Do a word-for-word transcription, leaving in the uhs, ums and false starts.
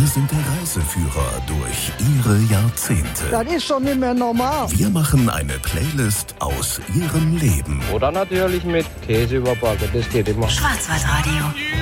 sind der Reiseführer durch ihre Jahrzehnte. Das ist doch nicht mehr normal. Wir machen eine Playlist aus ihrem Leben. Oder natürlich mit Käse überbacken, das geht immer. Schwarzwaldradio.